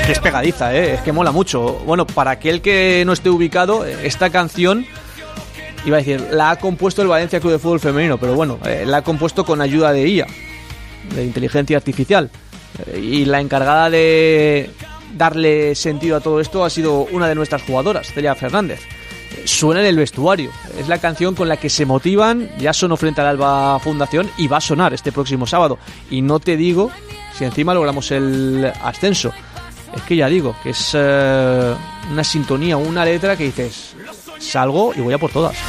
que es pegadiza, es que mola mucho. Bueno, para aquel que no esté ubicado, esta canción, iba a decir, la ha compuesto el Valencia Club de Fútbol Femenino, pero bueno, la ha compuesto con ayuda de IA, de inteligencia artificial. Y la encargada de darle sentido a todo esto ha sido una de nuestras jugadoras, Celia Fernández. Suena en el vestuario, es la canción con la que se motivan, ya sonó frente al Alba Fundación y va a sonar este próximo sábado. Y no te digo si encima logramos el ascenso. Es que ya digo que es una sintonía, una letra que dices, salgo y voy a por todas.